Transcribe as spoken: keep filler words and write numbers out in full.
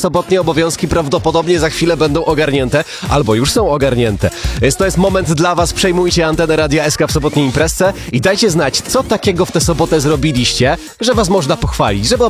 sobotnie obowiązki prawdopodobnie za chwilę będą ogarnięte, albo już są ogarnięte. Więc to jest moment dla was, przejmujcie antenę Radia S K w sobotniej imprezce i dajcie znać, co takiego w tę sobotę zrobiliście, że was można pochwalić, żeby